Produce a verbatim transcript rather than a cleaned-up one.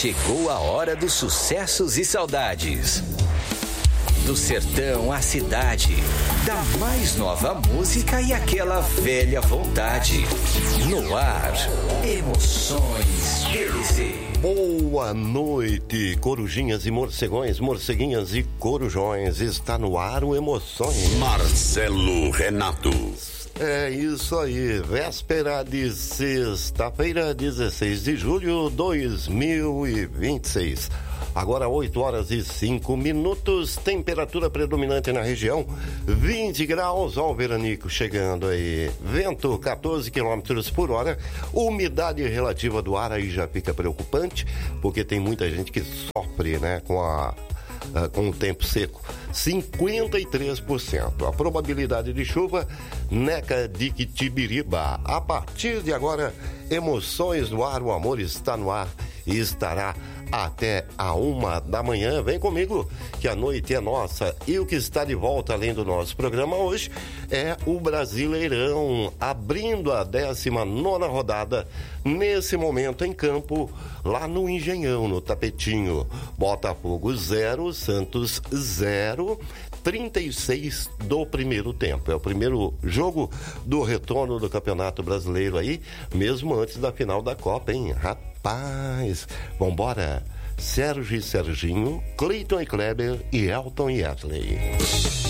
Chegou a hora dos sucessos e saudades. Do sertão à cidade, da mais nova música e aquela velha vontade. No ar, Emoções D Z. Boa noite, corujinhas e morcegões, morceguinhas e corujões. Está no ar o Emoções. Marcelo Renato. É isso aí, véspera de sexta-feira, dezesseis de julho de dois mil e vinte e seis. Agora oito horas e cinco minutos, temperatura predominante na região, vinte graus, ó o veranico chegando aí, vento quatorze quilômetros por hora, umidade relativa do ar aí já fica preocupante, porque tem muita gente que sofre, né, com a... Uh, com o tempo seco, cinquenta e três por cento. A probabilidade de chuva, Neca de Quitibiriba. A partir de agora, Emoções no ar, o amor está no ar e estará até a uma da manhã. Vem comigo, que a noite é nossa. E o que está de volta, além do nosso programa hoje, é o Brasileirão, abrindo a décima nona rodada, nesse momento em campo, lá no Engenhão, no Tapetinho. Botafogo zero, Santos zero, trinta e seis do primeiro tempo. É o primeiro jogo do retorno do Campeonato Brasileiro aí, mesmo antes da final da Copa, hein? Rapaz, vambora. Sérgio e Serginho, Cleiton e Kleber e Elton e Ashley.